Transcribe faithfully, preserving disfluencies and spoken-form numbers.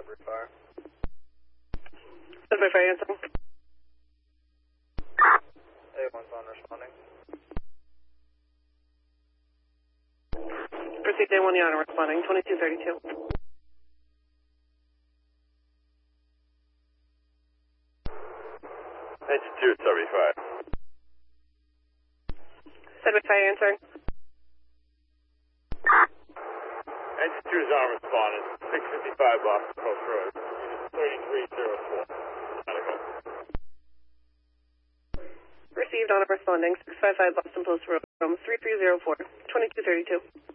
Sudbury Fire. Sudbury Fire, answer. A one's on responding. Proceed A one, Yana, responding, twenty-two thirty-two. Institute Sudbury Fire. Sudbury Fire, answering. Institute is on responding, six fifty-five Boston Post Road, thirty-three oh four. Medical. Received on responding, six five five Boston Post Road, three three zero four, twenty-two thirty-two.